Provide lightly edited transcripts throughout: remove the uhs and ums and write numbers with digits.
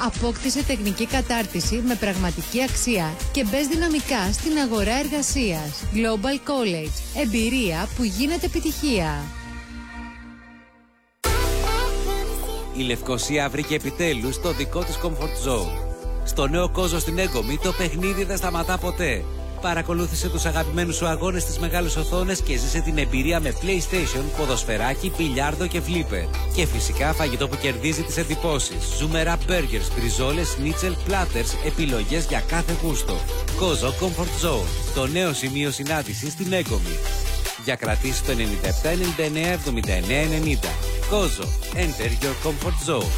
Απόκτησε τεχνική κατάρτιση με πραγματική αξία και μπες δυναμικά στην αγορά εργασίας. Global College. Εμπειρία που γίνεται επιτυχία. Η Λευκοσία βρήκε επιτέλους το δικό της comfort zone. Στο νέο Κόζο στην Έγκομη το παιχνίδι δεν σταματά ποτέ. Παρακολούθησε τους αγαπημένους σου αγώνες στις μεγάλες οθόνες και ζήσε την εμπειρία με PlayStation, ποδοσφαιράκι, μπιλιάρδο και flipper. Και φυσικά φαγητό που κερδίζει τις εντυπώσεις. Ζουμερά burgers, μπριζόλες, σνίτσελ, platters, επιλογές για κάθε γούστο. Κόζο Comfort Zone, το νέο σημείο συνάντησης στην Έγκομη. Για κρατήσεις το 97 99 79 90. Κόζο, enter your comfort zone.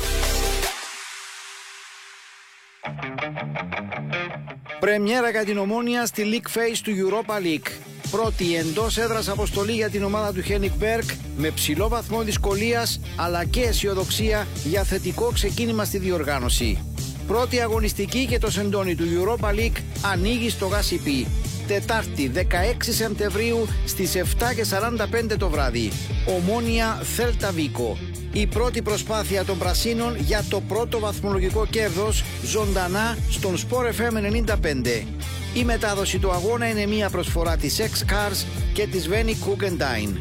Πρεμιέρα για την Ομόνοια στη League Phase του Europa League. Πρώτη εντός έδρας αποστολή για την ομάδα του Χένικ Μπέρκ με ψηλό βαθμό δυσκολίας αλλά και αισιοδοξία για θετικό ξεκίνημα στη διοργάνωση. Πρώτη αγωνιστική και το σεντόνι του Europa League ανοίγει στο Γασιπί. Τετάρτη 16 Σεπτεμβρίου στις 7:45 το βράδυ. Ομόνοια Θέλτα Βίκο. Η πρώτη προσπάθεια των Πρασίνων για το πρώτο βαθμολογικό κέρδος ζωντανά στον Sport FM 95. Η μετάδοση του αγώνα είναι μια προσφορά της X-Cars και της Veni Guggenheim.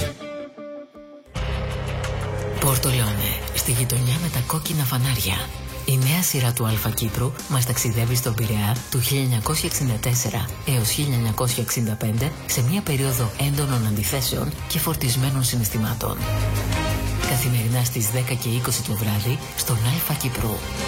Πορτολόνε, στη γειτονιά με τα κόκκινα φανάρια. Η νέα σειρά του Αλφα Κύπρου μας ταξιδεύει στον Πειραιά του 1964 έως 1965 σε μια περίοδο έντονων αντιθέσεων και φορτισμένων συναισθημάτων. Καθημερινά στις 10 και 20 το βράδυ στον Αλφα Κύπρου.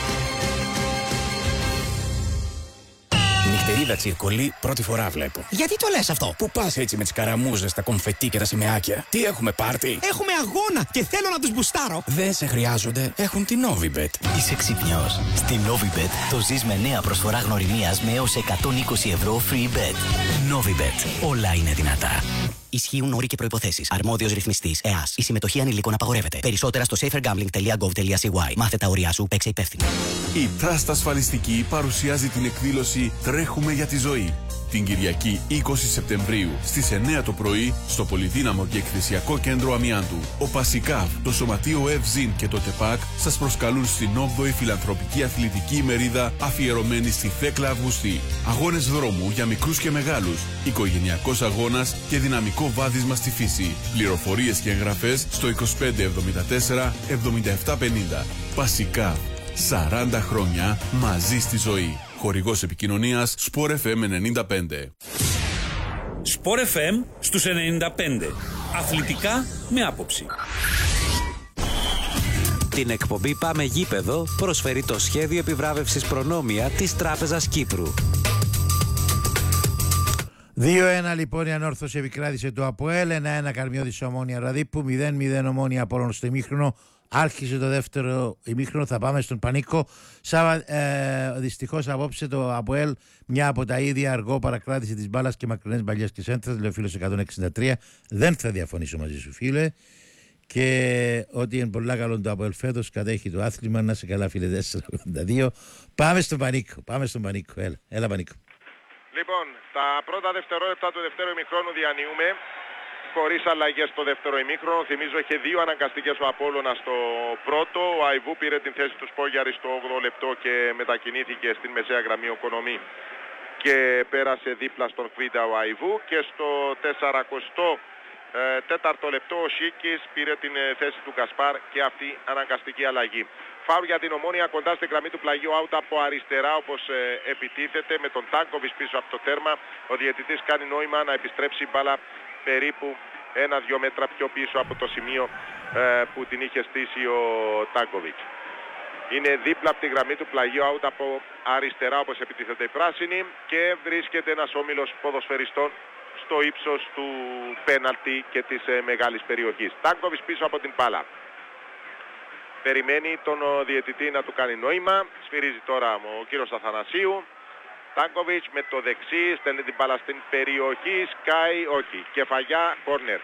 Νυχτερίδα τσιρκολί πρώτη φορά βλέπω. Γιατί το λες αυτό? Πού πας έτσι με τις καραμούζες, τα κομφετί και τα σημαίακια? Τι έχουμε πάρτι? Έχουμε αγώνα και θέλω να τους μπουστάρω. Δεν σε χρειάζονται, έχουν την Novibet. Είσαι ξυπνιός. Στη Novibet το ζεις με νέα προσφορά γνωριμίας με έως 120 ευρώ free bet. Novibet. Όλα είναι δυνατά. Ισχύουν όροι και προϋποθέσεις. Αρμόδιος ρυθμιστής ΕΑΣ. Η συμμετοχή ανηλίκων απαγορεύεται. Περισσότερα στο safergambling.gov.cy. Μάθε τα όρια σου, παίξε υπεύθυνα. Η Trust Ασφαλιστική παρουσιάζει την εκδήλωση «Τρέχουμε για τη ζωή». Την Κυριακή 20 Σεπτεμβρίου στις 9 το πρωί στο πολυδύναμο και εκθεσιακό κέντρο Αμιάντου. Ο Πασικάβ, το Σωματείο Ευζίν και το ΤΕΠΑΚ σας προσκαλούν στην 8η Φιλανθρωπική Αθλητική Ημερίδα αφιερωμένη στη Θέκλα Αυγουστή. Αγώνες δρόμου για μικρούς και μεγάλους, οικογενειακός αγώνας και δυναμικό βάδισμα στη φύση. Πληροφορίες και εγγραφές στο 2574 7750. Πασικάβ, 40 χρόνια μαζί στη ζωή. Χορηγός επικοινωνίας Sport FM 95. Sport FM στους 95. Αθλητικά με άποψη. Την εκπομπή Πάμε Γήπεδο προσφέρει το σχέδιο επιβράβευσης Προνόμια της Τράπεζας Κύπρου. 2-1 λοιπόν η ανόρθωση επικράτησε το ΑΠΟΕΛ, 1-1 Καρμιώδης Ομόνοια Ραδίππου, 0-0 Ομόνοια Απόλλων στο ημίχρονο. Άρχισε το δεύτερο ημίχρονο, θα πάμε στον Πανίκο. Δυστυχώς απόψε το ΑΠΟΕΛ, μια από τα ίδια αργό παρακράτηση της μπάλας και μακρινές μπαλιές και σέντρας, λέει ο φίλος 163. Δεν θα διαφωνήσω μαζί σου, φίλε. Και ότι είναι πολλά καλό το ΑΠΟΕΛ φέτος, κατέχει το άθλημα. Να σε καλά, φίλε, 482. Πάμε στον Πανίκο, έλα Πανίκο. Λοιπόν, τα πρώτα δευτερόλεπτα του δεύτερου ημιχρόνου διανύουμε χωρίς αλλαγές στο δεύτερο ημίχρονο. Θυμίζω είχε δύο αναγκαστικές ο Απόλλωνας στο πρώτο. Ο Αϊβού πήρε την θέση του Σπόγιαρη στο 8ο λεπτό και μετακινήθηκε στην μεσαία γραμμή ο Κονομή και πέρασε δίπλα στον Χβίντα ο Αϊβού. Και στο 44ο λεπτό ο Σίκης πήρε την θέση του Γκασπάρ και αυτή αναγκαστική αλλαγή. Φάουλ για την Ομόνοια κοντά στην γραμμή του πλαγιού, out από αριστερά όπως επιτίθεται με τον Τάνκοβιτς πίσω από το τέρμα. Ο διαιτητής κάνει νόημα να επιστρέψει η μπάλα περίπου 1-2 μέτρα πιο πίσω από το σημείο που την είχε στήσει ο Τάνκοβιτς. Είναι δίπλα από τη γραμμή του πλαγιού, out από αριστερά όπως επιτίθεται οι πράσινοι και βρίσκεται ένας όμιλος ποδοσφαιριστών στο ύψος του πέναλτι και της μεγάλης περιοχής. Τάνκοβιτς πίσω από την μπάλα. Περιμένει τον διαιτητή να του κάνει νόημα. Σφυρίζει τώρα ο κύριος Αθανασίου. Τάνκοβιτς με το δεξί στέλνει την μπάλα στην περιοχή. Σκάει, όχι. Κεφαγιά, κόρνερ.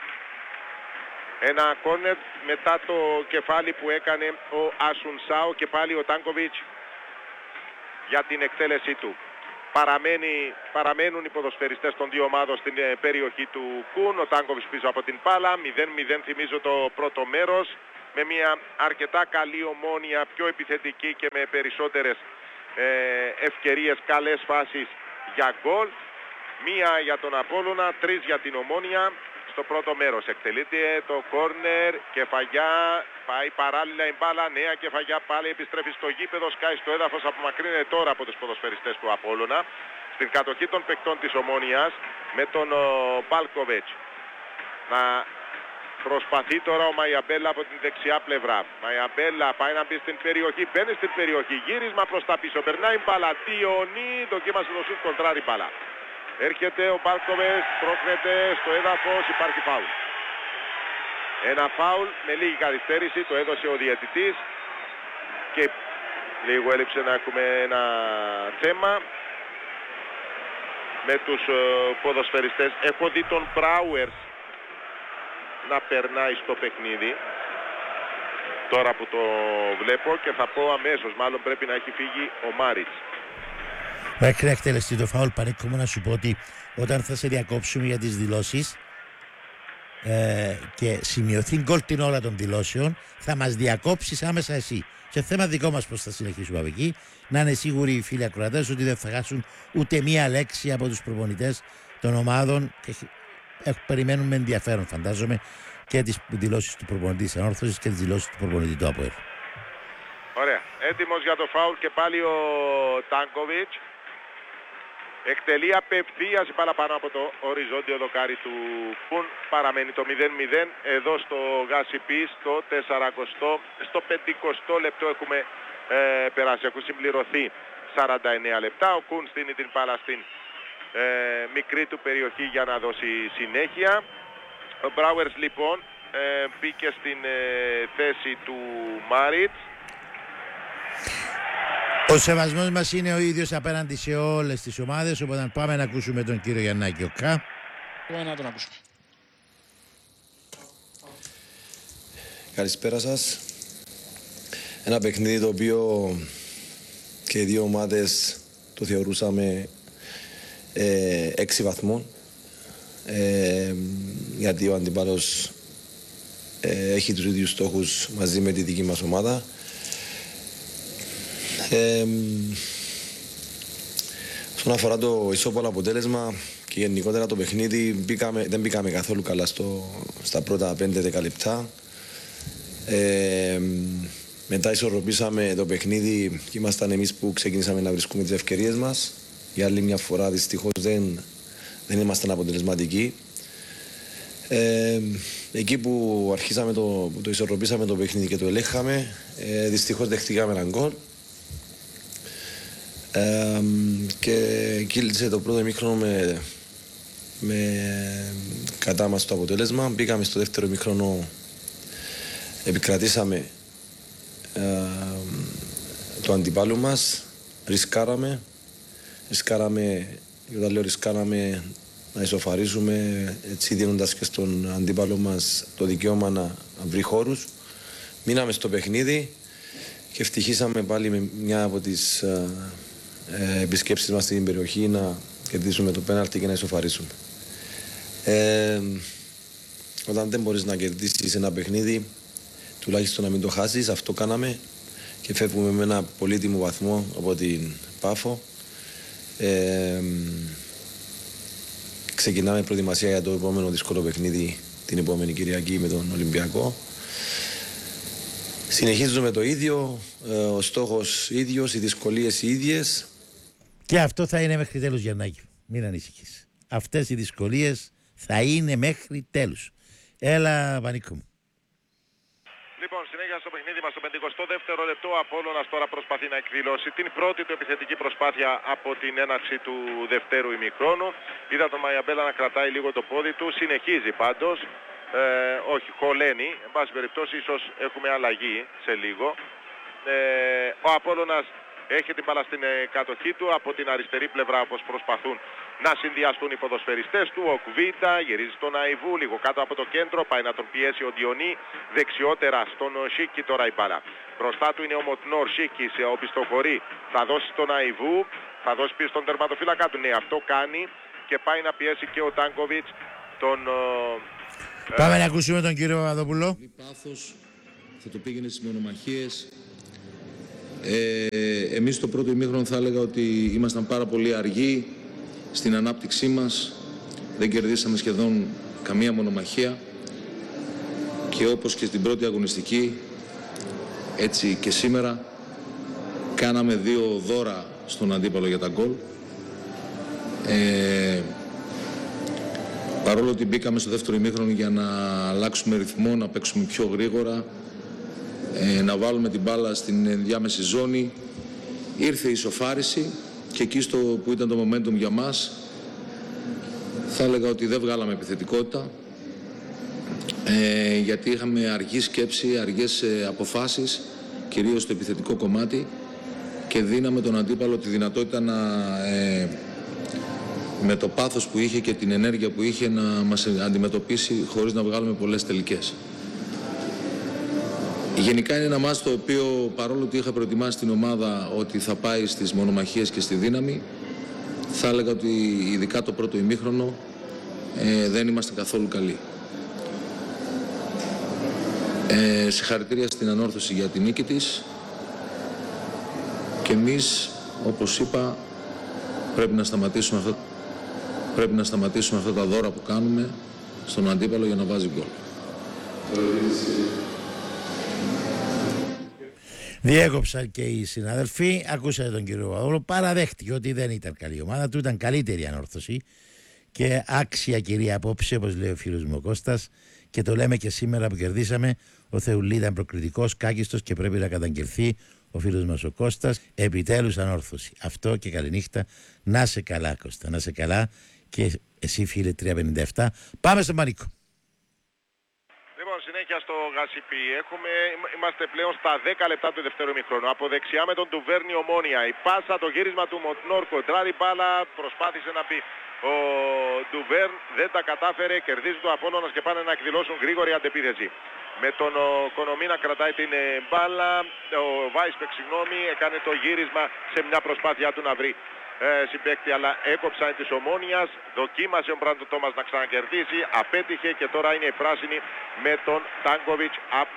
Ένα κόρνερ μετά το κεφάλι που έκανε ο Ασουνσάου και πάλι ο Τάνκοβιτς για την εκτέλεσή του. Παραμένουν οι ποδοσφαιριστές των δύο ομάδων στην περιοχή του Κουν. Ο Τάνκοβιτς πίσω από την μπάλα. 0-0 θυμίζω το πρώτο μέρος. με μια αρκετά καλή Ομόνοια, πιο επιθετική και με περισσότερες ευκαιρίες, καλές φάσεις για γκολ. Μία για τον Απόλλωνα, 3 για την Ομόνοια. Στο πρώτο μέρος εκτελείται το κόρνερ, Κεφαγιά, πάει παράλληλα η μπάλα, νέα Κεφαγιά πάλι επιστρέφει στο γήπεδο, σκάει στο έδαφος, απομακρύνεται τώρα από τους ποδοσφαιριστές του Απόλλωνα. Στην κατοχή των παικτών της Ομόνοιας με τον Πάλκοβετς. Να προσπαθεί τώρα ο Μαϊαμπέλα από την δεξιά πλευρά. Μαϊαμπέλα πάει να μπει στην περιοχή, μπαίνει στην περιοχή, γύρισμα προς τα πίσω, περνάει μπάλα, Τιονί, δοκίμασε το σουτ, κοντράρει μπάλα. Έρχεται ο Πάλκοβετς, πρόκειται στο έδαφος, υπάρχει φάουλ. Ένα φάουλ με λίγη καθυστέρηση, το έδωσε ο διαιτητής και λίγο έλειψε να έχουμε ένα θέμα με τους ποδοσφαιριστές. Έχω δει τον Μπράουερς να περνάει στο παιχνίδι τώρα που το βλέπω και θα πω αμέσως, μάλλον πρέπει να έχει φύγει ο Μάριτς. Μέχρι να εκτελεστεί το φάουλ, Πανίκο μου, να σου πω ότι όταν θα σε διακόψουμε για τις δηλώσεις και σημειωθεί γκολ την ώρα των δηλώσεων, θα μας διακόψεις άμεσα εσύ. Και θέμα δικό μας πώς θα συνεχίσουμε από εκεί. Να είναι σίγουροι οι φίλοι ακροατές ότι δεν θα χάσουν ούτε μία λέξη από τους προπονητές των ομάδων και περιμένουν με ενδιαφέρον, φαντάζομαι, και τις δηλώσεις του προπονητή της Ανόρθωσης και τις δηλώσεις του προπονητή του ΑΠΟΕΛ. Ωραία. Έτοιμος για το φάουλ και πάλι ο Τάνκοβιτς. Εκτελεί απευθείας η μπάλα πάνω από το οριζόντιο δοκάρι του Κουν. Παραμένει το 0-0 εδώ στο Γασιπί, στο 40, στο 50 λεπτό έχουμε περάσει. Έχουν συμπληρωθεί 49 λεπτά. Ο Κουν στείνει την μπάλα στην μικρή του περιοχή για να δώσει συνέχεια. Ο Μπράουερς λοιπόν μπήκε στην θέση του Μάριτς. Ο σεβασμός μας είναι ο ίδιος απέναντι σε όλες τις ομάδες, οπότε πάμε να ακούσουμε τον κύριο Γιαννάκη Οκά. Πάμε να τον ακούσουμε. Καλησπέρα σας. Ένα παιχνίδι το οποίο και οι δύο ομάδες το θεωρούσαμε 6 βαθμών, γιατί ο αντιπάλος έχει τους ίδιους στόχους μαζί με τη δική μας ομάδα. Όσον αφορά το ισόπαλο αποτέλεσμα και γενικότερα το παιχνίδι, δεν μπήκαμε καθόλου καλά στα πρώτα 5-10 λεπτά. Μετά ισορροπήσαμε το παιχνίδι και ήμασταν εμείς που ξεκινήσαμε να βρίσκουμε τις ευκαιρίες μας. Για άλλη μια φορά δυστυχώς δεν ήμασταν αποτελεσματικοί. Εκεί που αρχίσαμε το ισορροπήσαμε το παιχνίδι και το ελέγχαμε, δυστυχώς δεχτήκαμε έναν γκολ. Και κύλησε το πρώτο ημίχρονο με κατά μας το αποτέλεσμα. Μπήκαμε στο δεύτερο ημίχρονο, επικρατήσαμε το αντιπάλου μας, ρισκάραμε, όταν λέω ρισκάραμε, να ισοφαρίσουμε, έτσι δίνοντας και στον αντίπαλο μας το δικαίωμα να βρει χώρους. Μείναμε στο παιχνίδι και ευτυχήσαμε πάλι με μια από τις επισκέψεις μας στην περιοχή να κερδίσουμε το πέναλτι και να ισοφαρίσουμε. Όταν δεν μπορείς να κερδίσεις ένα παιχνίδι, τουλάχιστον να μην το χάσεις, αυτό κάναμε και φεύγουμε με ένα πολύτιμο βαθμό από την Πάφο. Ξεκινάμε προετοιμασία για το επόμενο δύσκολο παιχνίδι την επόμενη Κυριακή με τον Ολυμπιακό. Συνεχίζουμε το ίδιο, ο στόχος ίδιος, οι δυσκολίες οι ίδιες. Και αυτό θα είναι μέχρι τέλους, Γιαννάκη. Μην ανησυχείς. Αυτές οι δυσκολίες θα είναι μέχρι τέλους. Έλα, Πανίκο μου. Λοιπόν, συνέχεια στο παιχνίδι μας, στο 52ο λεπτό, ο Απόλλωνας τώρα προσπαθεί να εκδηλώσει την πρώτη του επιθετική προσπάθεια από την έναρξη του δευτέρου ημιχρόνου. Είδα τον Μαϊαμπέλα να κρατάει λίγο το πόδι του, συνεχίζει πάντως, όχι, χωλαίνει, εν πάση περιπτώσει ίσως έχουμε αλλαγή σε λίγο. Ο Απόλλωνας έχει την μπάλα στην κατοχή του, από την αριστερή πλευρά όπως προσπαθούν να συνδυαστούν οι ποδοσφαιριστές του. Ο Κουβίτα γυρίζει στον Αϊβού, λίγο κάτω από το κέντρο, πάει να τον πιέσει ο Διονί, δεξιότερα στον Σίκη τώρα η μπάλα. Μπροστά του είναι ο Μοτνόρ, Σίκη σε οπισθοχωρεί, θα δώσει στον Αϊβού, θα δώσει πίσω στον τερματοφύλακα του, ναι αυτό κάνει και πάει να πιέσει και ο Τάνκοβιτς τον... Πάμε να ακούσουμε τον κύριο Παπαδόπουλο. Πάθος θα το πήγαινε στις μονομαχίες. Εμείς στο πρώτο ημίχρονο θα έλεγα ότι ήμασταν πάρα πολύ αργοί στην ανάπτυξή μας. Δεν κερδίσαμε σχεδόν καμία μονομαχία. Και όπως και στην πρώτη αγωνιστική, έτσι και σήμερα, κάναμε 2 δώρα στον αντίπαλο για τα γκολ. Παρόλο ότι μπήκαμε στο δεύτερο ημίχρονο για να αλλάξουμε ρυθμό, να παίξουμε πιο γρήγορα, να βάλουμε την μπάλα στην ενδιάμεση ζώνη, ήρθε η ισοφάριση και εκεί που ήταν το momentum για μας, θα έλεγα ότι δεν βγάλαμε επιθετικότητα, γιατί είχαμε αργή σκέψη, αργές αποφάσεις, κυρίως στο επιθετικό κομμάτι, και δίναμε τον αντίπαλο τη δυνατότητα να, με το πάθος που είχε και την ενέργεια που είχε, να μας αντιμετωπίσει χωρίς να βγάλουμε πολλές τελικές. Γενικά είναι ένα μάτς το οποίο, παρόλο ότι είχα προετοιμάσει την ομάδα ότι θα πάει στις μονομαχίες και στη δύναμη, θα έλεγα ότι ειδικά το πρώτο ημίχρονο δεν είμαστε καθόλου καλοί. Συγχαρητήρια στην Ανόρθωση για την νίκη της, και εμείς, όπως είπα, πρέπει να σταματήσουμε αυτά τα δώρα που κάνουμε στον αντίπαλο για να βάζει γκολ. Διέκοψαν και οι συναδελφοί. Ακούσατε τον κύριο Παπαδόπουλο. Παραδέχτηκε ότι δεν ήταν καλή η ομάδα του, ήταν καλύτερη η Ανόρθωση και άξια κυρία απόψε, όπως λέει ο φίλος μου ο Κώστας, και το λέμε και σήμερα που κερδίσαμε. Ο Θεουλή ήταν προκριτικός, κάκιστος και πρέπει να καταγγελθεί. Ο φίλος μας ο Κώστας, επιτέλους Ανόρθωση. Αυτό και καληνύχτα. Να σε καλά, Κώστα, να σε καλά. Και εσύ, φίλε 357, πάμε στον Πανίκο. Λοιπόν, συνέχεια στο Γασιπί. Είμαστε πλέον στα 10 λεπτά του δεύτερου ημιχρόνου. Από δεξιά με τον Ντουβέρνη Ομόνια. Η πάσα, το γύρισμα του Μοτνόρ, κοντράρει μπάλα, προσπάθησε να μπει. Ο Ντουβέρν δεν τα κατάφερε, κερδίζει το Απόλλωνας και πάνε να εκδηλώσουν γρήγορη αντεπίθεση. Με τον Κονομί να κρατάει την μπάλα, ο Βάισπεκ, έκανε το γύρισμα σε μια προσπάθειά του να βρει συμπαίκτη, αλλά έκοψαν της Ομόνιας, δοκίμασε ο Μπράντο Τόμας να ξανακερδίσει, απέτυχε και τώρα είναι η πράσινη με τον Τάνκοβιτς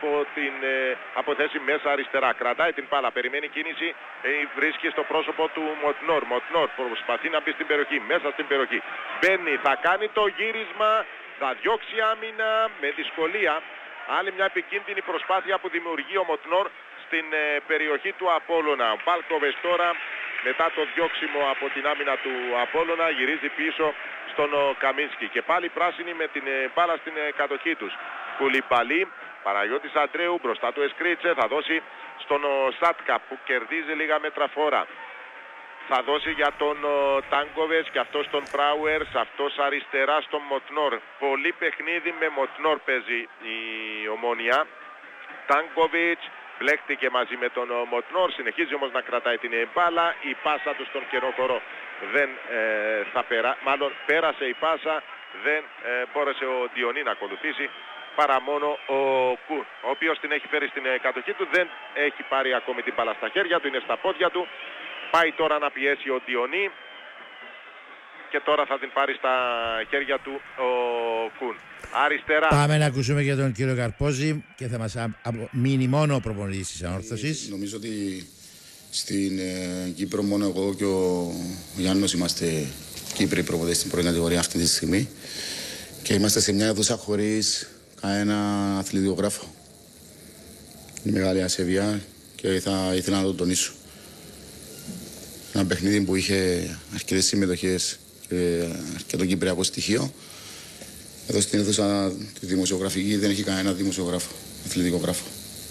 από θέση μέσα αριστερά. Κρατάει την μπάλα, περιμένει κίνηση, βρίσκει στο πρόσωπο του Μοτνόρ. Μοτνόρ προσπαθεί να μπει στην περιοχή, μέσα στην περιοχή. Μπαίνει, θα κάνει το γύρισμα, θα διώξει άμυνα με δυσκολία. Άλλη μια επικίνδυνη προσπάθεια που δημιουργεί ο Μοτνόρ στην περιοχή του Απόλλωνα. Ο Μπάλκοβες τώρα, μετά το διώξιμο από την άμυνα του Απόλλωνα, γυρίζει πίσω στον Καμίνσκι. Και πάλι πράσινοι με την μπάλα στην κατοχή τους. Κουλιμπαλί, Παναγιώτης Αντρέου, μπροστά του Εσκρίτσε, θα δώσει στον Σάτκα που κερδίζει λίγα μέτρα φόρα. Θα δώσει για τον Τάνκοβες και αυτός τον Πράουερς, αυτός αριστερά στον Μοτνόρ. Πολύ παιχνίδι με Μοτνόρ παίζει η Ομόνια. Τάνκοβιτς μπλέχτηκε μαζί με τον Μοτνόρ, συνεχίζει όμως να κρατάει την μπάλα. Η πάσα του στον κενό χώρο δεν μάλλον πέρασε η πάσα, δεν μπόρεσε ο Διονί να ακολουθήσει, παρά μόνο ο Κουν, ο οποίος την έχει φέρει στην κατοχή του, δεν έχει πάρει ακόμη την μπάλα στα χέρια του, είναι στα πόδια του. Πάει τώρα να πιέσει ο Διονί και τώρα θα την πάρει στα χέρια του ο Κουν. Αριστερά. Πάμε να ακούσουμε για τον κύριο Καρπόζη και θα μας μείνει μόνο ο προπονητής της Ανόρθωσης. Νομίζω ότι στην Κύπρο μόνο εγώ και ο Γιάννος είμαστε Κύπροι προπονητές στην πρώτη κατηγορία αυτή τη στιγμή και είμαστε σε μια αίθουσα χωρίς κανένα αθλητικογράφο. Είναι μεγάλη ασέβεια και θα ήθελα να το τονίσω. Ένα παιχνίδι που είχε αρκετές συμμετοχές και αρκετό κυπριακό στοιχείο. Εδώ στην αίθουσα τη δημοσιογραφική δεν έχει κανένα δημοσιογράφο, αθλητικογράφο.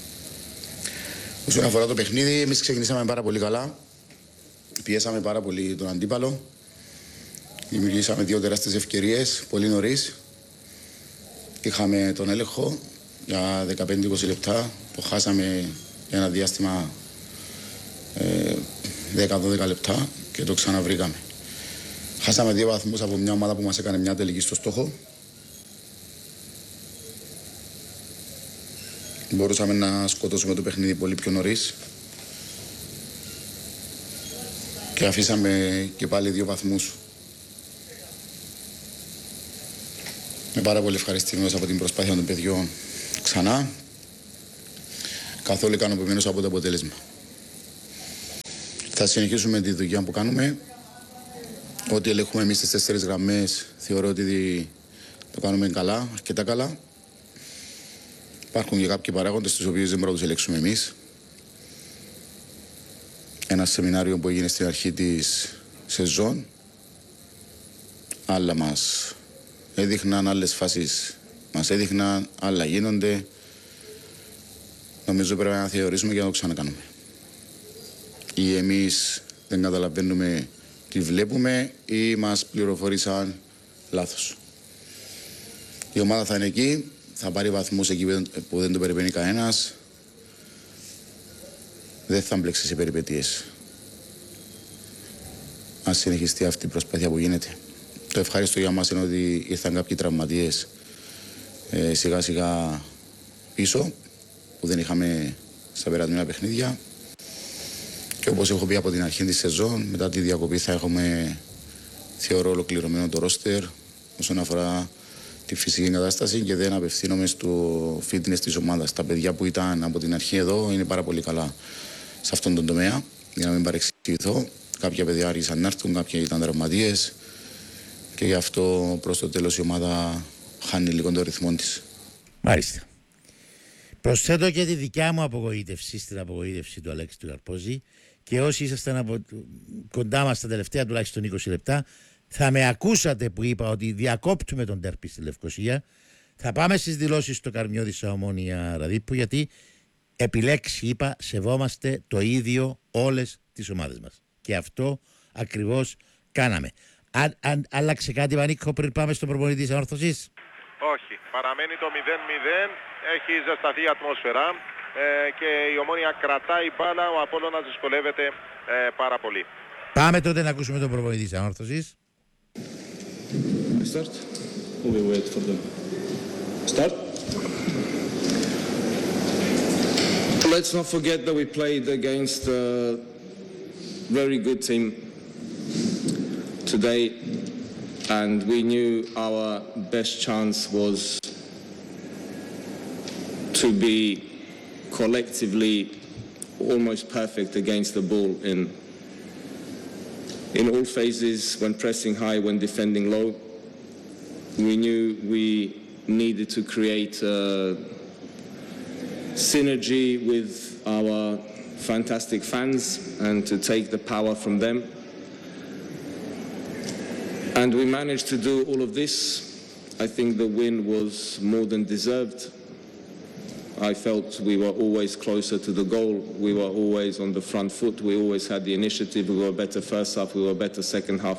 Όσον αφορά το παιχνίδι, εμείς ξεκινήσαμε πάρα πολύ καλά. Πιέσαμε πάρα πολύ τον αντίπαλο. Δημιουργήσαμε 2 τεράστιες ευκαιρίες πολύ νωρίς. Είχαμε τον έλεγχο για 15-20 λεπτά που χάσαμε για ένα διάστημα 10-12 λεπτά και το ξαναβρήκαμε. Χάσαμε 2 βαθμούς από μια ομάδα που μας έκανε μια τελική στο στόχο. Μπορούσαμε να σκοτώσουμε το παιχνίδι πολύ πιο νωρίς και αφήσαμε και πάλι 2 βαθμούς. Είμαι πάρα πολύ ευχαριστημένος από την προσπάθεια των παιδιών ξανά. καθόλου ικανοποιημένος από το αποτέλεσμα. Θα συνεχίσουμε τη δουλειά που κάνουμε. Ό,τι ελέγχουμε εμείς στις 4 γραμμές θεωρώ ότι το κάνουμε καλά, αρκετά καλά. Υπάρχουν και κάποιοι παράγοντες τους οποίους δεν μπορούμε να τους ελέγξουμε εμείς. Ένα σεμινάριο που έγινε στην αρχή της σεζόν, άλλα μας έδειχναν, άλλες φάσεις μας έδειχναν, άλλα γίνονται. Νομίζω πρέπει να θεωρήσουμε και να το ξανακάνουμε. Ή εμείς δεν καταλαβαίνουμε τι βλέπουμε ή μας πληροφορήσαν λάθος. Η ομάδα θα είναι εκεί, θα πάρει βαθμούς εκεί που δεν το περιμένει κανένας. Δεν θα μπλέξει σε περιπετειές. Αν συνεχιστεί αυτή η προσπάθεια που γίνεται. Το ευχάριστο για μας είναι ότι ήρθαν κάποιοι τραυματίες σιγά σιγά πίσω που δεν είχαμε στα περασμένα παιχνίδια. Και όπως έχω πει από την αρχή της σεζόν, μετά τη διακοπή θα έχουμε, θεωρώ, ολοκληρωμένο το ρόστερ όσον αφορά τη φυσική κατάσταση και δεν απευθύνομαι στο fitness της ομάδας. Τα παιδιά που ήταν από την αρχή εδώ είναι πάρα πολύ καλά σε αυτόν τον τομέα, για να μην παρεξηγηθώ. Κάποια παιδιά άρχισαν να έρθουν, κάποιοι ήταν τραυματίες και γι' αυτό προς το τέλος η ομάδα χάνει λίγο το ρυθμό της. Μάλιστα. Προσθέτω και τη δικιά μου απογοήτευση στην απογοήτευση του Αλέξη του Καρπόζη και όσοι ήσασταν κοντά μας τα τελευταία τουλάχιστον 20 λεπτά θα με ακούσατε που είπα ότι διακόπτουμε τον ντέρπι στη Λευκοσία. Θα πάμε στις δηλώσεις στο Καρμιώδη Ομόνοια Ραδίππου γιατί επιλέξει, είπα, σεβόμαστε το ίδιο όλες τις ομάδες μας. Και αυτό ακριβώς κάναμε. Άλλαξε κάτι, Πανίκο, πριν πάμε στον προπονητή της Ανόρθωσης? Όχι, παραμένει το 0-0, έχει ζεσταθεί η ατμόσφαιρα και η Ομόνοια κρατάει μπάλα, ο Απόλλωνας δυσκολεύεται πάρα πολύ. Πάμε τότε να ακούσουμε τον προπονητή της Ανόρθωσης. Start? We wait for them. Start? Let's not forget that we played against a very good team today, and we knew our best chance was to be collectively almost perfect against the ball in all phases, when pressing high, when defending low. We knew we needed to create synergy with our fantastic fans and to take the power from them. And we managed to do all of this. I think the win was more than deserved. I felt we were always closer to the goal. We were always on the front foot. We always had the initiative. We were better first half. We were better second half.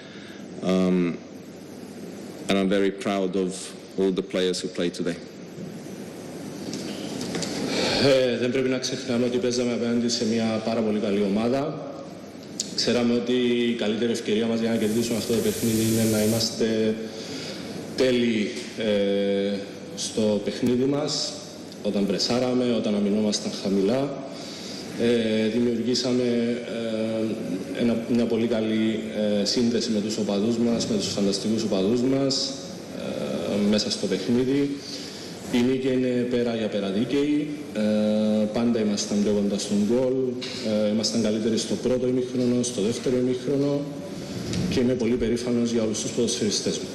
And I'm very proud of all the players who played today. Δεν πρέπει να ξεχνάμε ότι παίζαμε απέναντι σε μια πάρα πολύ καλή ομάδα. Ξέραμε ότι η καλύτερη ευκαιρία μας για να κερδίσουμε αυτό το παιχνίδι είναι να είμαστε τέλειοι στο παιχνίδι μας. Όταν πρεσάραμε, όταν αμυνόμασταν χαμηλά, δημιουργήσαμε μια πολύ καλή σύνδεση με τους οπαδούς μας, με τους φανταστικούς οπαδούς μας μέσα στο παιχνίδι. Η νίκη είναι πέρα για πέρα δίκαιη. Πάντα ήμασταν πιο κοντά στον γκολ. Ήμασταν καλύτεροι στο πρώτο ημίχρονο, στο δεύτερο ημίχρονο και είμαι πολύ περήφανος για όλους τους ποδοσφαιριστές μου.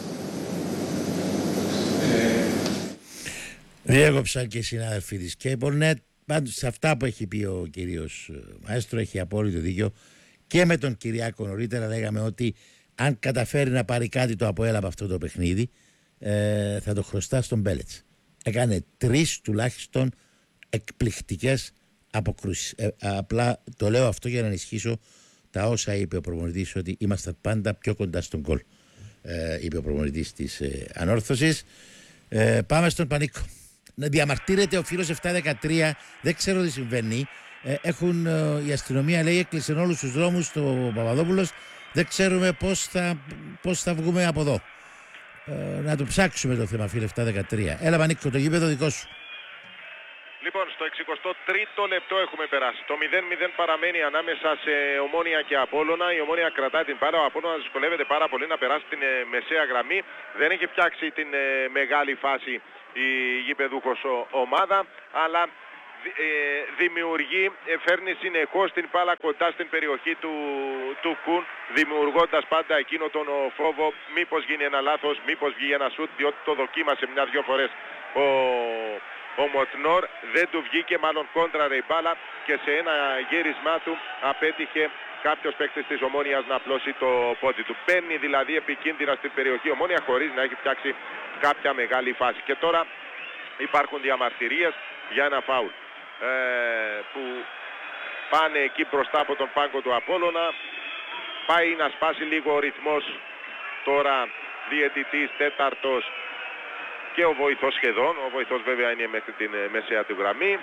Διέκοψαν και οι συνάδελφοι της Cablenet. Πάντως σε αυτά που έχει πει ο κύριος Μαέστρο έχει απόλυτο δίκιο. Και με τον Κυριάκο νωρίτερα λέγαμε ότι αν καταφέρει να πάρει κάτι το ΑΠΟΕΛ από αυτό το παιχνίδι θα το χρωστά στον Μπέλετς. Έκανε 3 τουλάχιστον εκπληκτικές αποκρούσεις. Απλά το λέω αυτό για να ενισχύσω τα όσα είπε ο προπονητής, ότι ήμασταν πάντα πιο κοντά στον γκολ, είπε ο προπονητής της Ανόρθωσης. Πάμε στον Πανίκο. Διαμαρτύρεται ο φίλος 713, δεν ξέρω τι συμβαίνει. Η αστυνομία λέει έκλεισε όλους τους δρόμους στο Παπαδόπουλος. Δεν ξέρουμε πώς θα βγούμε από εδώ. Να το ψάξουμε το θέμα, φίλε 713. Έλα Πανίκο, το γήπεδο δικό σου. Λοιπόν, στο 63ο λεπτό έχουμε περάσει. Το 0-0 παραμένει ανάμεσα σε Ομόνοια και Απόλλωνα. Η Ομόνοια κρατάει την μπάλα. Ο Απόλλωνας δυσκολεύεται πάρα πολύ να περάσει την μεσαία γραμμή. Δεν έχει φτιάξει την μεγάλη φάση η γηπεδούχος ομάδα, αλλά δημιουργεί, φέρνει συνεχώς την μπάλα κοντά στην περιοχή του Κουν, δημιουργώντας πάντα εκείνο τον φόβο μήπως γίνει ένα λάθος, μήπως βγει ένα σουτ, διότι το δοκίμασε μια-δυο φορές ο Μοτνόρ, δεν του βγήκε, μάλλον κόντραρε η μπάλα και σε ένα γύρισμά του απέτυχε κάποιος παίκτης της Ομόνοιας να απλώσει το πόδι του. Μπαίνει δηλαδή επικίνδυνα στην περιοχή Ομόνια χωρίς να έχει φτιάξει κάποια μεγάλη φάση. Και τώρα υπάρχουν διαμαρτυρίες για ένα φάουλ που πάνε εκεί μπροστά από τον πάγκο του Απόλλωνα. Πάει να σπάσει λίγο ο ρυθμός τώρα, διαιτητής τέταρτος και ο βοηθός σχεδόν. Ο βοηθός βέβαια είναι μέχρι την μεσαία του γραμμή.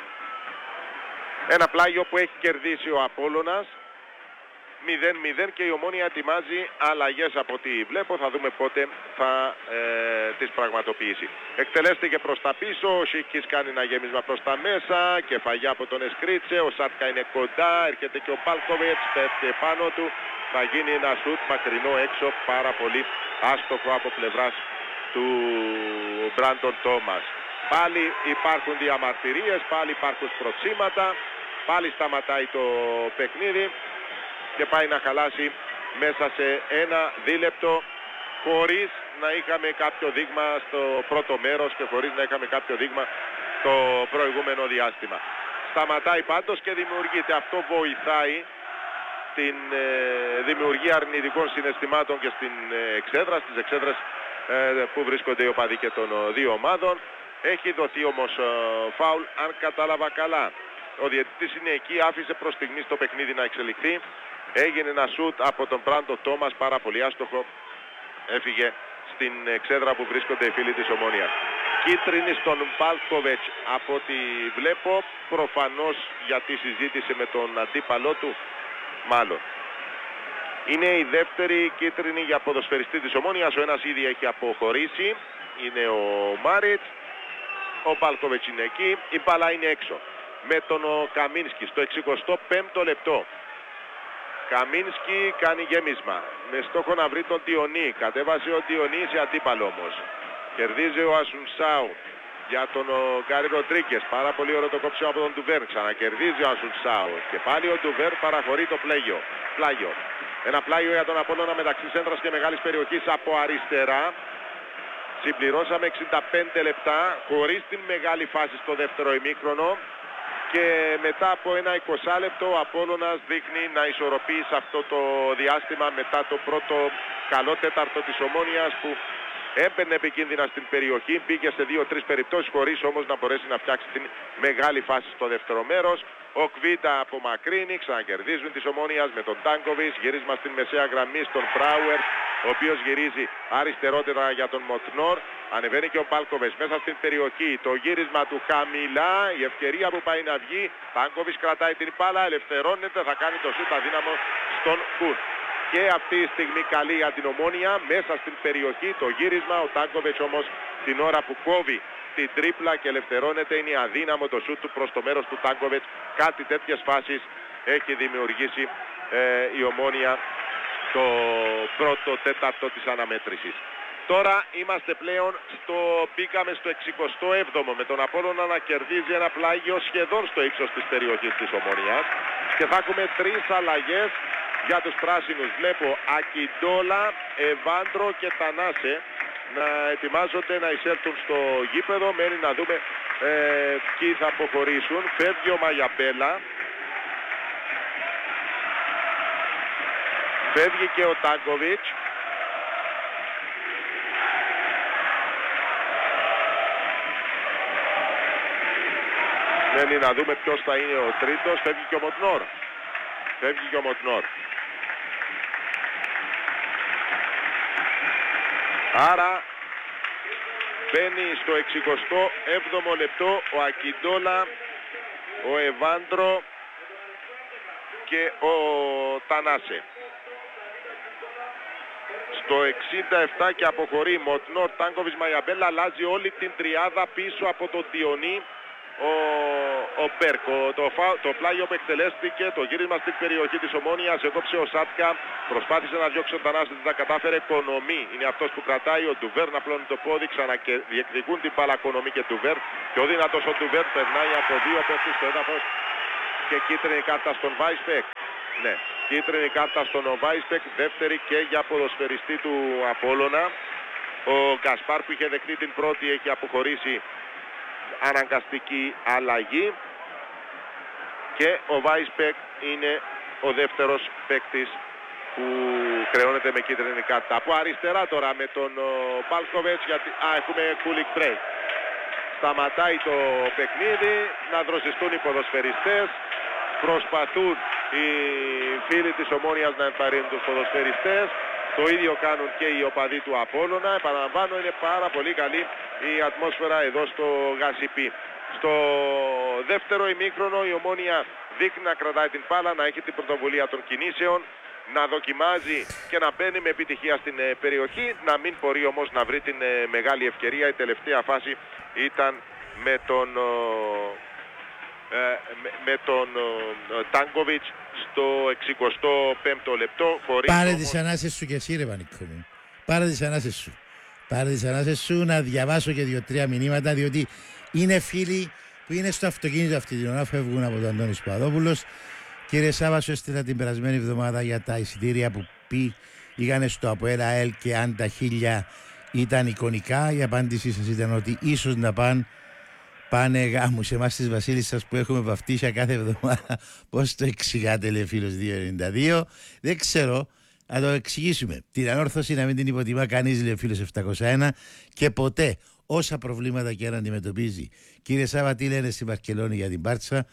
Ένα πλάγιο που έχει κερδίσει ο Απόλλωνας 0-0 και η Ομόνια ετοιμάζει αλλαγές από ό,τι βλέπω. Θα δούμε πότε θα τις πραγματοποιήσει. Εκτελέστηκε προς τα πίσω, ο Σίκης κάνει ένα γέμισμα προς τα μέσα, κεφαγιά από τον Εσκρίτσε, ο Σάτκα είναι κοντά, έρχεται και ο Πάλκοβιτς, πέφτει επάνω του, θα γίνει ένα σουτ μακρινό έξω, πάρα πολύ άστοχο από πλευράς του Μπράντον Τόμας. Πάλι υπάρχουν διαμαρτυρίες, πάλι υπάρχουν σπροτσίματα, πάλι σταματάει το παιχνίδι και πάει να χαλάσει μέσα σε ένα δίλεπτο χωρίς να είχαμε κάποιο δείγμα στο πρώτο μέρος και χωρίς να είχαμε κάποιο δείγμα το προηγούμενο διάστημα. Σταματάει πάντως και δημιουργείται. Αυτό βοηθάει την δημιουργία αρνητικών συναισθημάτων και στην εξέδρα, στις εξέδρες που βρίσκονται οι οπαδοί και των δύο ομάδων. Έχει δοθεί όμως φάουλ, αν κατάλαβα καλά. Ο διαιτητής είναι εκεί, άφησε προς στιγμής το παιχνίδι να εξελιχθεί. Έγινε ένα σουτ από τον Μπράντο Τόμας, πάρα πολύ άστοχο. Έφυγε στην εξέδρα που βρίσκονται οι φίλοι της Ομόνοιας. Κίτρινη στον Πάλκοβιτς από ό,τι βλέπω, προφανώς γιατί συζήτησε με τον αντίπαλό του, μάλλον. Είναι η δεύτερη κίτρινη για ποδοσφαιριστή της Ομόνοιας, ο ένας ήδη έχει αποχωρήσει, είναι ο Μάριτς, ο Πάλκοβιτς είναι εκεί, η μπάλα είναι έξω. Με τον Καμίνσκι στο 65ο λεπτό. Καμίνσκι κάνει γέμισμα με στόχο να βρει τον Τιονί. Κατέβασε ο Τιονί σε αντίπαλο όμως. Κερδίζει ο Ασουνσάου για τον Γκάρι Ροντρίγκες. Πάρα πολύ ωραίο το κόψιμο από τον Ντουβέρ. Ξανακερδίζει ο Ασουνσάου. Και πάλι ο Ντουβέρ παραχωρεί το πλάγιο. Ένα πλάγιο για τον Απόλλωνα μεταξύ σέντρας και μεγάλης περιοχής από αριστερά. Συμπληρώσαμε 65 λεπτά χωρίς την μεγάλη φάση στο δεύτερο ημίχρονο. Και μετά από ένα 20 λεπτό ο Απόλλωνας δείχνει να ισορροπεί σε αυτό το διάστημα μετά το πρώτο καλό τέταρτο της Ομόνοιας που έμπαινε επικίνδυνα στην περιοχή, πήγε σε 2-3 περιπτώσεις χωρίς όμως να μπορέσει να φτιάξει την μεγάλη φάση στο δεύτερο μέρος. Ο Κβίντα απομακρύνει, ξανακερδίζουν της Ομόνοιας με τον Τάνκοβιτς, γύρισμα στην μεσαία γραμμή στον Μπράουερ, ο οποίος γυρίζει αριστερότερα για τον Μοτνόρ. Ανεβαίνει και ο Πάλκοβιτς μέσα στην περιοχή. Το γύρισμα του χαμηλά, η ευκαιρία που πάει να βγει. Τάνκοβιτς κρατάει την μπάλα, ελευθερώνεται, θα κάνει το σούτ αδύναμο στον Κουν. Και αυτή τη στιγμή καλή για την Ομόνια μέσα στην περιοχή. Το γύρισμα, ο Τάνκοβιτς όμως την ώρα που κόβει την τρίπλα και ελευθερώνεται είναι αδύναμο το σούτ του προς το μέρος του Τάνκοβιτς. Κάτι τέτοιες φάσεις έχει δημιουργήσει η Ομόνια το πρώτο τέταρτο της αναμέτρησης. Τώρα είμαστε πλέον μπήκαμε στο 67ο με τον Απόλλωνα να κερδίζει ένα πλάγιο σχεδόν στο ύψος της περιοχής της Ομόνοιας και θα έχουμε 3 αλλαγές για τους πράσινους. Βλέπω Ακιντόλα, Εβάντρο και Τανάσε να ετοιμάζονται να εισέλθουν στο γήπεδο. Μένει να δούμε ποιοι θα αποχωρήσουν. Φεύγει ο Μαγιαμπέλα. Φεύγει και ο Τάνκοβιτς. Μένει να δούμε ποιος θα είναι ο τρίτος. Φεύγει και ο Μοτνόρ. Φεύγει και ο Μοτνόρ. Άρα μπαίνει στο 67ο λεπτό ο Ακιντόλα, ο Εβάντρο και ο Τανάσε. Στο 67 και αποχωρεί Μοτνόρ, Τάνκοβιτς, Μαγιαμπέλα. Αλλάζει όλη την τριάδα πίσω από τον Τιονί ο Μπέρκο. Το πλάγιο που εκτελέστηκε, το γύρισμα στην περιοχή της Ομόνοιας, έκοψε ο Σάτκα, προσπάθησε να διώξει τον Θανάση, δεν τα κατάφερε. Κονομί είναι αυτός που κρατάει, ο Ντουβέρ να πλώνει το πόδι, ξαναδιεκδικούν την μπάλα Κονομί και Ντουβέρ. Πιο δυνατός ο Ντουβέρ, περνάει από δύο, πέφτει στο έδαφος και κίτρινη κάρτα στον Βάισπεκ. Ναι, κίτρινη κάρτα στον Βάισπεκ, δεύτερη και για ποδοσφαιριστή του Απόλλωνα. Ο Γκασπάρ που είχε δεχτεί την πρώτη έχει αποχωρήσει, αναγκαστική αλλαγή, και ο Βάισπεκ είναι ο δεύτερος παίκτης που χρεώνεται με κίτρινη κάρτα. Από αριστερά τώρα με τον Μπάλκοβετς, γιατί έχουμε cooling break. Σταματάει το παιχνίδι, να δροσιστούν οι ποδοσφαιριστές, προσπαθούν οι φίλοι της Ομόνοιας να ενθαρρύνουν τους ποδοσφαιριστές. Το ίδιο κάνουν και οι οπαδοί του Απόλλωνα. Επαναλαμβάνω, είναι πάρα πολύ καλή η ατμόσφαιρα εδώ στο Γασιπί. Στο δεύτερο ημίχρονο η Ομόνια δείχνει να κρατάει την μπάλα, να έχει την πρωτοβουλία των κινήσεων, να δοκιμάζει και να μπαίνει με επιτυχία στην περιοχή, να μην μπορεί όμως να βρει την μεγάλη ευκαιρία. Η τελευταία φάση ήταν με τον Τάνκοβιτς στο 65ο λεπτό. Πάρε τις ανάσες σου και εσύ ρε Πανίκο μου. Πάρε τις ανάσες σου. Πάρε τις ανάσες σου να διαβάσω και 2-3 μηνύματα, διότι είναι φίλοι που είναι στο αυτοκίνητο αυτή την ώρα, φεύγουν από τον Αντώνη Σπαδόπουλος. Κύριε Σάβα, σου έστειλα την περασμένη εβδομάδα για τα εισιτήρια που πήγανε στο ΑΠΟΕΛ ΑΕΛ και αν τα 1000 ήταν εικονικά. Η απάντησή σας ήταν ότι ίσως να πάνε γάμους. Εμάς της Βασίλισσας που έχουμε βαφτίσια κάθε εβδομάδα. Πώς το εξηγάτε, λέει φίλος 292. Δεν ξέρω, να το εξηγήσουμε. Την ανόρθωση να μην την υποτιμά κανείς, λέει ο φίλος 701, και ποτέ, όσα προβλήματα και αν αντιμετωπίζει. Κύριε Σάβα, τι λένε στη Βαρκελόνη για την Μπάρτσα?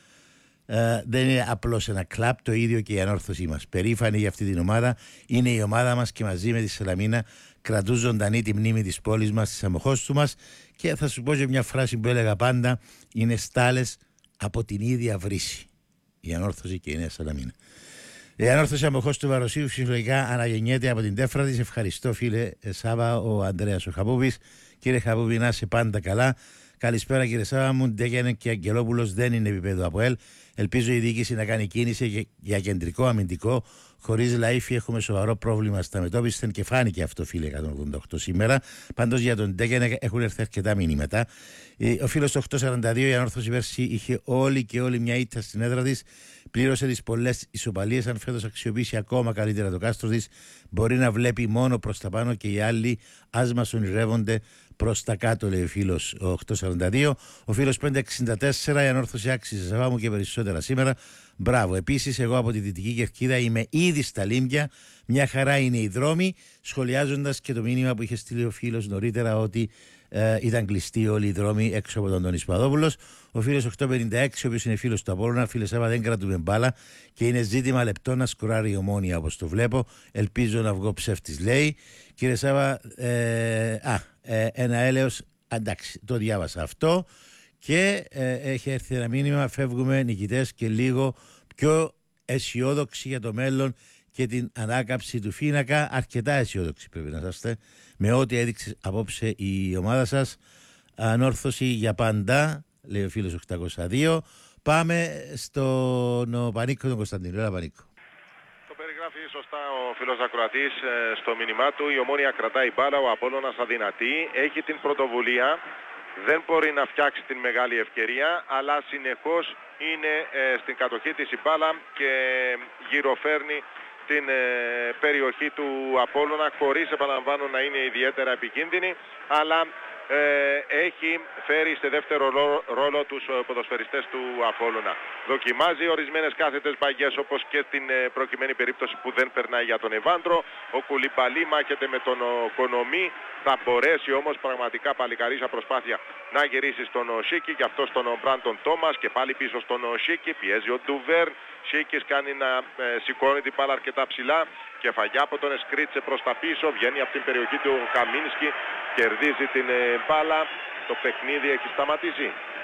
Δεν είναι απλώς ένα κλαμπ, το ίδιο και η ανόρθωσή μας. Περήφανοι για αυτή την ομάδα. Είναι η ομάδα μας και μαζί με τη Σαλαμίνα κρατούν ζωντανή τη μνήμη της πόλης μας, της αμοχώστου μας. Και θα σου πω και μια φράση που έλεγα πάντα: είναι στάλες από την ίδια βρύση. Η ανόρθωση και η Νέα Σαλαμίνα. Η ανόρθωση αμοχώστου Βαροσίου φυσιολογικά αναγεννιέται από την τέφρα της. Ευχαριστώ, φίλε Σάβα, ο Ανδρέας ο Χαπούπης. Κύριε Χαπούπη, να είσαι πάντα καλά. Καλησπέρα, κύριε Σάβα μου. Ντέγενε και Αγγελόπουλος δεν είναι επίπεδο από ΕΛ. Ελπίζω η διοίκηση να κάνει κίνηση για κεντρικό αμυντικό. Χωρίς Λαΐφη έχουμε σοβαρό πρόβλημα στα μετώπισθεν και φάνηκε αυτό, φίλε 188 σήμερα. Πάντως για τον Ντέγενε έχουν έρθει αρκετά μηνύματα. Ο φίλος του 842, η ανόρθωση πέρσι είχε όλη μια ήττα στην έδρα της. Πλήρωσε τις πολλές ισοπαλίες. Αν φέτος αξιοποιήσει ακόμα καλύτερα το κάστρο της, μπορεί να βλέπει μόνο προς τα πάνω και οι άλλοι ας μας ονειρεύονται προς τα κάτω, λέει ο φίλος 842. Ο φίλος 564, η ανόρθωση άξιζε Σαββά μου και περισσότερα σήμερα. Μπράβο. Επίσης, εγώ από τη Δυτική Κερκίδα είμαι ήδη στα Λίμπια. Μια χαρά είναι οι δρόμοι. Σχολιάζοντας και το μήνυμα που είχε στείλει ο φίλος νωρίτερα ότι ήταν κλειστοί όλοι οι δρόμοι έξω από τον Αντώνη Σπαδόπουλος. Ο φίλος 856, ο οποίος είναι φίλος του Απόλλωνα, φίλε Σάβα, δεν κρατούμε μπάλα και είναι ζήτημα λεπτό να σκοράρει η Ομόνια, όπως το βλέπω. Ελπίζω να βγω ψεύτης, λέει. Κύριε Σάβα, ένα έλεος. Εντάξει, το διάβασα αυτό. Και έχει έρθει ένα μήνυμα: φεύγουμε νικητές και λίγο πιο αισιόδοξοι για το μέλλον και την ανάκαμψη του Φίνακα. Αρκετά αισιόδοξοι πρέπει να είσαστε με ό,τι έδειξε απόψε η ομάδα σας. Ανόρθωση για πάντα, λέει ο φίλος 802. Πάμε στον Πανίκο, τον Κωνσταντίνο. Έλα, Πανίκο. Το περιγράφει σωστά ο φίλος ακροατής στο μήνυμά του. Η Ομόνια κρατάει μπάλα, ο Απόλλωνας αδυνατεί, έχει την πρωτοβουλία. Δεν μπορεί να φτιάξει την μεγάλη ευκαιρία, αλλά συνεχώς είναι στην κατοχή της η μπάλα και γυροφέρνει την περιοχή του Απόλλωνα, χωρίς, επαναλαμβάνω, να είναι ιδιαίτερα επικίνδυνη, αλλά έχει φέρει σε δεύτερο ρόλο τους ποδοσφαιριστές του Απόλλωνα. Δοκιμάζει ορισμένες κάθετες μπαγιές, όπως και στην προκειμένη περίπτωση που δεν περνάει για τον Εβάντρο. Ο Κουλιμπαλί μάχεται με τον Κονομί. Θα μπορέσει όμως πραγματικά παλικαρίσια προσπάθεια να γυρίσει στον Σίκη, και αυτό στον Μπράντον Τόμας, και πάλι πίσω στον Σίκη. Πιέζει ο Ντουβέρν. Σίκης κάνει να σηκώνει την μπάλα αρκετά ψηλά. Κεφαγιά από τον Εσκρίτσε προς τα πίσω. Βγαίνει από την περιοχή του Καμίνσκι. Κερδίζει την μπάλα. Το παιχνίδι έχει σταματήσει.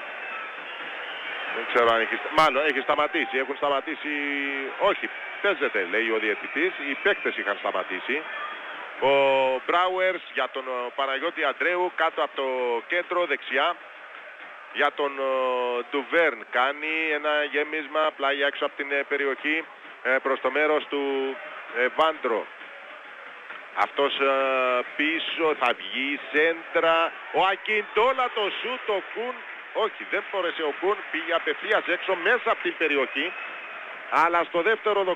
Δεν ξέρω αν έχει... Μάλλον έχει σταματήσει. Έχουν σταματήσει... Όχι, παίζεται, λέει ο διαιτητής. Οι παίκτες είχαν σταματήσει. Ο Μπράουερς για τον Παναγιώτη Αντρέου κάτω από το κέντρο δεξιά. για τον Ντουβέρν. Κάνει ένα γέμισμα πλάγια έξω από την περιοχή προς το μέρος του Βάντρο. Αυτός πίσω θα βγει σέντρα. Ο Ακιντόλα το σούτ, ο Κουν. Όχι, δεν φόρεσε ο Κουν, πήγε απευθείας έξω μέσα από την περιοχή. Αλλά στο δεύτερο